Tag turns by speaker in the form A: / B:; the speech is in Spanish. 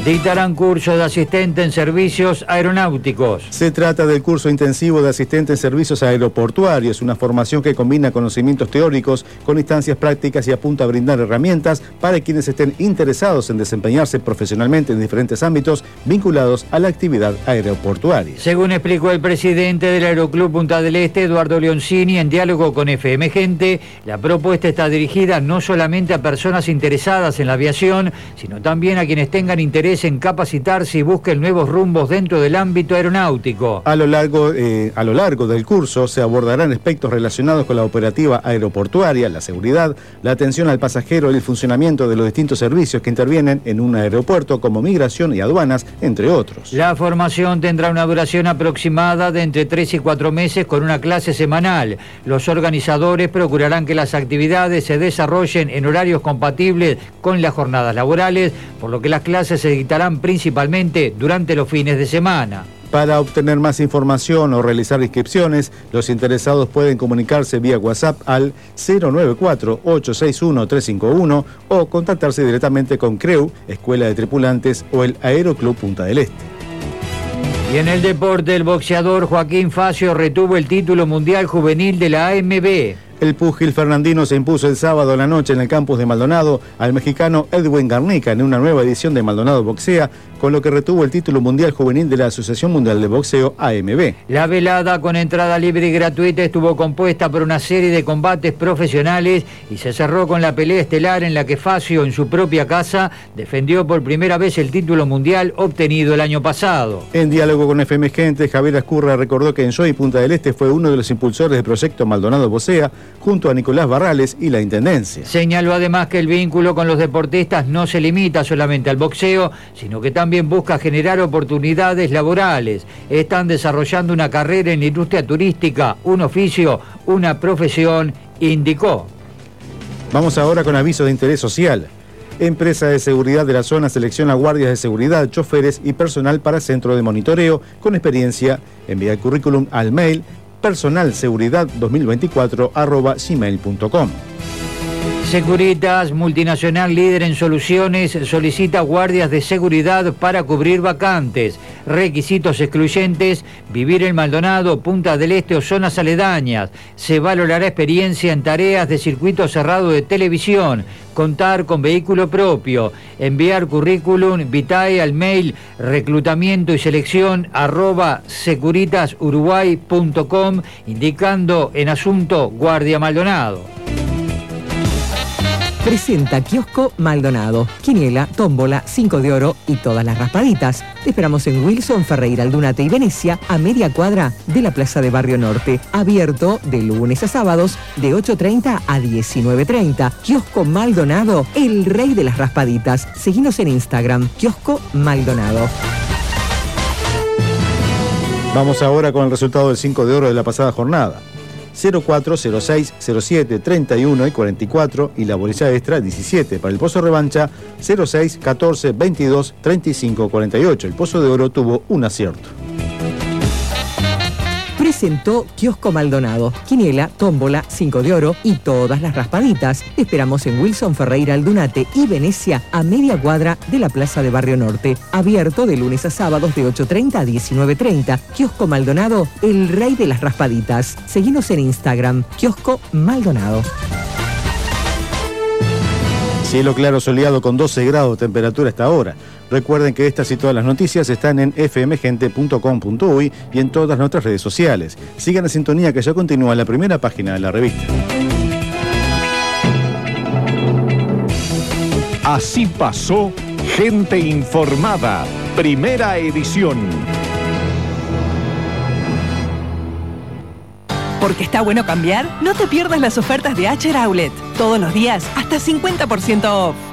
A: Dictarán curso de asistente en servicios aeronáuticos.
B: Se trata del curso intensivo de asistente en servicios aeroportuarios, una formación que combina conocimientos teóricos con instancias prácticas y apunta a brindar herramientas para quienes estén interesados en desempeñarse profesionalmente en diferentes ámbitos vinculados a la actividad aeroportuaria.
A: Según explicó el presidente del Aeroclub Punta del Este, Eduardo Leoncini, en diálogo con FM Gente, la propuesta está dirigida no solamente a personas interesadas en la aviación, sino también a quienes tengan interés en capacitarse y busquen nuevos rumbos dentro del ámbito aeronáutico.
B: A lo largo del curso se abordarán aspectos relacionados con la operativa aeroportuaria, la seguridad, la atención al pasajero y el funcionamiento de los distintos servicios que intervienen en un aeropuerto como migración y aduanas, entre otros.
A: La formación tendrá una duración aproximada de entre 3 y 4 meses con una clase semanal. Los organizadores procurarán que las actividades se desarrollen en horarios compatibles con las jornadas laborales, por lo que las clases se dictarán principalmente durante los fines de semana.
B: Para obtener más información o realizar inscripciones, los interesados pueden comunicarse vía WhatsApp al 094-861-351 o contactarse directamente con CREU, Escuela de Tripulantes o el Aeroclub Punta del Este.
A: Y en el deporte, el boxeador Joaquín Facio retuvo el título mundial juvenil de la AMB.
B: El púgil fernandino se impuso el sábado a la noche en el campus de Maldonado al mexicano Edwin Garnica en una nueva edición de Maldonado Boxea, con lo que retuvo el título mundial juvenil de la Asociación Mundial de Boxeo, AMB.
A: La velada, con entrada libre y gratuita, estuvo compuesta por una serie de combates profesionales y se cerró con la pelea estelar en la que Facio, en su propia casa, defendió por primera vez el título mundial obtenido el año pasado.
B: En diálogo con FM Gente, Javier Ascurra recordó que Enjoy Punta del Este fue uno de los impulsores del proyecto Maldonado Boxea, junto a Nicolás Barrales y la Intendencia.
A: Señaló además que el vínculo con los deportistas no se limita solamente al boxeo, sino que también busca generar oportunidades laborales. Están desarrollando una carrera en la industria turística, un oficio, una profesión, indicó.
B: Vamos ahora con aviso de interés social. Empresa de seguridad de la zona selecciona guardias de seguridad, choferes y personal para centro de monitoreo con experiencia. Envía el currículum al mail personalseguridad2024@gmail.com.
A: Securitas, multinacional líder en soluciones, solicita guardias de seguridad para cubrir vacantes. Requisitos excluyentes: vivir en Maldonado, Punta del Este o zonas aledañas. Se valorará experiencia en tareas de circuito cerrado de televisión. Contar con vehículo propio. Enviar currículum vitae al mail reclutamiento y selección @securitasuruguay.com, indicando en asunto Guardia Maldonado.
C: Presenta Kiosco Maldonado. Quiniela, tómbola, 5 de oro y todas las raspaditas. Te esperamos en Wilson, Ferreira, Aldunate y Venecia, a media cuadra de la Plaza de Barrio Norte. Abierto de lunes a sábados de 8:30 a 19:30. Kiosco Maldonado, el rey de las raspaditas. Seguinos en Instagram, Kiosco Maldonado.
B: Vamos ahora con el resultado del 5 de oro de la pasada jornada. 04, 06, 07, 31 y 44 y la bolilla extra 17. Para el pozo revancha 06, 14, 22, 35, 48. El pozo de oro tuvo un acierto.
C: Presentó Kiosco Maldonado. Quiniela, tómbola, 5 de oro y todas las raspaditas. Te esperamos en Wilson, Ferreira, Aldunate y Venecia, a media cuadra de la Plaza de Barrio Norte. Abierto de lunes a sábados de 8:30 a 19:30. Kiosco Maldonado, el rey de las raspaditas. Seguinos en Instagram, Kiosco Maldonado.
B: Cielo claro soleado con 12 grados de temperatura hasta ahora. Recuerden que estas y todas las noticias están en fmgente.com.uy y en todas nuestras redes sociales. Sigan en sintonía que ya continúa la primera página de la revista.
D: Así pasó Gente Informada, primera edición.
E: Porque está bueno cambiar, no te pierdas las ofertas de H Outlet. Todos los días, hasta 50% off.